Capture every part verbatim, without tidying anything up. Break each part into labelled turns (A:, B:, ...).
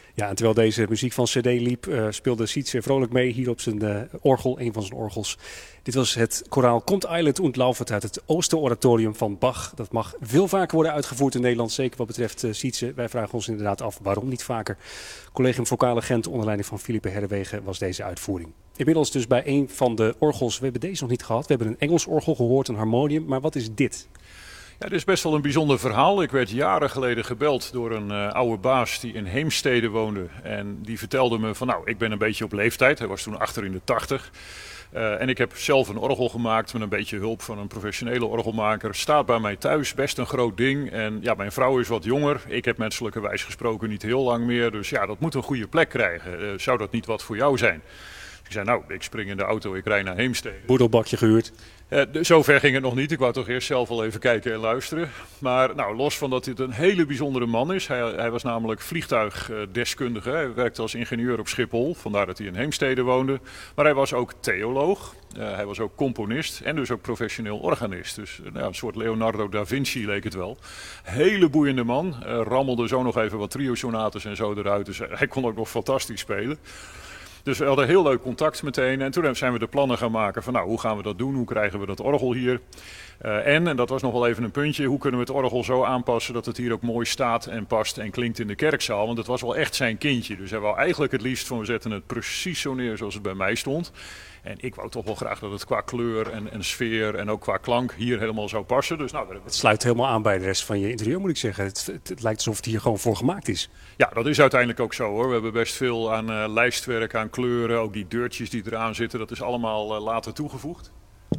A: Ja, en terwijl deze muziek van C D liep, uh, speelde Sietse vrolijk mee hier op zijn uh, orgel, een van zijn orgels. Dit was het koraal Komt Eilet und Laufet uit het Oosteroratorium van Bach. Dat mag veel vaker worden uitgevoerd in Nederland, zeker wat betreft uh, Sietse. Wij vragen ons inderdaad af waarom niet vaker. Collegium Vocale Gent onder leiding van Philippe Herrewegen was deze uitvoering. Inmiddels dus bij een van de orgels, we hebben deze nog niet gehad. We hebben een Engels orgel gehoord, een harmonium, maar wat is dit?
B: Ja, dit is best wel een bijzonder verhaal. Ik werd jaren geleden gebeld door een uh, oude baas die in Heemstede woonde. En die vertelde me van nou, ik ben een beetje op leeftijd. Hij was toen achter in de tachtig. Uh, en ik heb zelf een orgel gemaakt met een beetje hulp van een professionele orgelmaker. Staat bij mij thuis, best een groot ding. En ja, mijn vrouw is wat jonger. Ik heb menselijkerwijs gesproken niet heel lang meer. Dus ja, dat moet een goede plek krijgen. Uh, zou dat niet wat voor jou zijn? Ik zei nou, ik spring in de auto, ik rij naar Heemstede.
A: Boedelbakje gehuurd.
B: Uh, zover ging het nog niet. Ik wou toch eerst zelf wel even kijken en luisteren. Maar nou, los van dat dit een hele bijzondere man is. Hij, hij was namelijk vliegtuigdeskundige. Hij werkte als ingenieur op Schiphol. Vandaar dat hij in Heemstede woonde. Maar hij was ook theoloog. Uh, hij was ook componist en dus ook professioneel organist. Dus uh, nou, een soort Leonardo da Vinci leek het wel. Hele boeiende man. Uh, rammelde zo nog even wat trio-sonates en zo eruit. Dus hij kon ook nog fantastisch spelen. Dus we hadden heel leuk contact meteen en toen zijn we de plannen gaan maken van nou, hoe gaan we dat doen, hoe krijgen we dat orgel hier. Uh, en, en dat was nog wel even een puntje, hoe kunnen we het orgel zo aanpassen dat het hier ook mooi staat en past en klinkt in de kerkzaal. Want het was wel echt zijn kindje, dus hij wou eigenlijk het liefst van we zetten het precies zo neer zoals het bij mij stond. En ik wou toch wel graag dat het qua kleur en, en sfeer en ook qua klank hier helemaal zou passen. Dus, nou,
A: het sluit helemaal aan bij de rest van je interieur, moet ik zeggen. Het, het, het lijkt alsof het hier gewoon voor gemaakt is.
B: Ja, dat is uiteindelijk ook zo hoor. We hebben best veel aan uh, lijstwerk, aan kleuren, ook die deurtjes die eraan zitten. Dat is allemaal uh, later toegevoegd.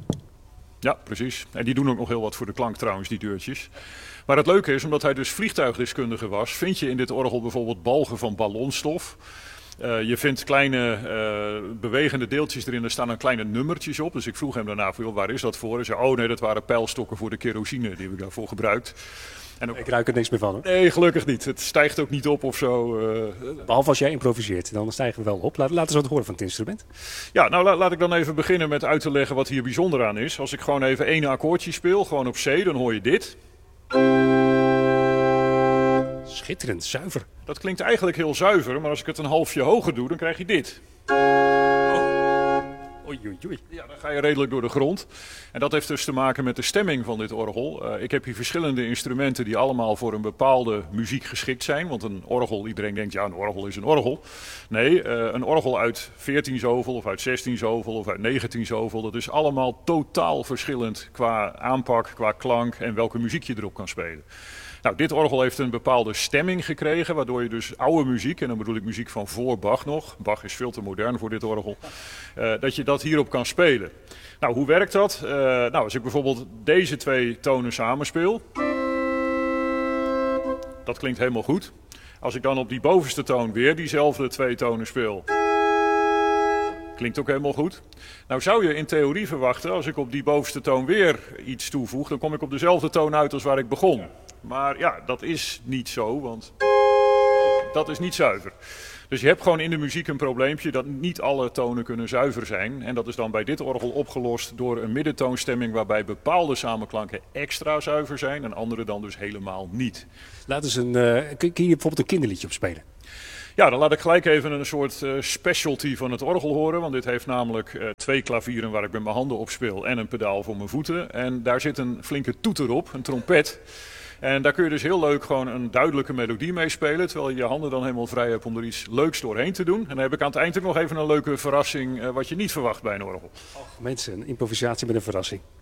B: Ja, precies. En die doen ook nog heel wat voor de klank trouwens, die deurtjes. Maar het leuke is, omdat hij dus vliegtuigdeskundige was, vind je in dit orgel bijvoorbeeld balgen van ballonstof. Uh, je vindt kleine uh, bewegende deeltjes erin, er staan dan kleine nummertjes op. Dus ik vroeg hem daarna, joh, waar is dat voor? Hij zei, oh nee, dat waren pijlstokken voor de kerosine, die heb ik daarvoor gebruikt.
A: En ook... Ik ruik er niks meer van hoor.
B: Nee, gelukkig niet. Het stijgt ook niet op of zo. Uh...
A: Behalve als jij improviseert, dan stijgen we wel op. Laat, laten we het horen van het instrument.
B: Ja, nou la, laat ik dan even beginnen met uit te leggen wat hier bijzonder aan is. Als ik gewoon even één akkoordje speel, gewoon op C, dan hoor je dit.
A: Schitterend, zuiver.
B: Dat klinkt eigenlijk heel zuiver, maar als ik het een halfje hoger doe, dan krijg je dit.
A: Oei, oei, oei.
B: Ja, dan ga je redelijk door de grond. En dat heeft dus te maken met de stemming van dit orgel. Uh, ik heb hier verschillende instrumenten die allemaal voor een bepaalde muziek geschikt zijn. Want een orgel, iedereen denkt, ja, een orgel is een orgel. Nee, uh, een orgel uit veertien zoveel of uit zestien zoveel of uit negentien zoveel. Dat is allemaal totaal verschillend qua aanpak, qua klank en welke muziek je erop kan spelen. Nou, dit orgel heeft een bepaalde stemming gekregen, waardoor je dus oude muziek, en dan bedoel ik muziek van voor Bach nog, Bach is veel te modern voor dit orgel, uh, dat je dat hierop kan spelen. Nou, hoe werkt dat? Uh, nou, als ik bijvoorbeeld deze twee tonen samenspeel, dat klinkt helemaal goed. Als ik dan op die bovenste toon weer diezelfde twee tonen speel, klinkt ook helemaal goed. Nou zou je in theorie verwachten, als ik op die bovenste toon weer iets toevoeg, dan kom ik op dezelfde toon uit als waar ik begon. Maar ja, dat is niet zo, want dat is niet zuiver. Dus je hebt gewoon in de muziek een probleempje dat niet alle tonen kunnen zuiver zijn. En dat is dan bij dit orgel opgelost door een middentoonstemming waarbij bepaalde samenklanken extra zuiver zijn en andere dan dus helemaal niet.
A: Laat eens een, uh, kun je hier bijvoorbeeld een kinderliedje op spelen?
B: Ja, dan laat ik gelijk even een soort uh, specialty van het orgel horen. Want dit heeft namelijk uh, twee klavieren waar ik met mijn handen op speel en een pedaal voor mijn voeten. En daar zit een flinke toeter op, een trompet. En daar kun je dus heel leuk gewoon een duidelijke melodie mee spelen, terwijl je je handen dan helemaal vrij hebt om er iets leuks doorheen te doen. En dan heb ik aan het eind ook nog even een leuke verrassing uh, wat je niet verwacht bij een orgel.
A: Och, mensen, een improvisatie met een verrassing.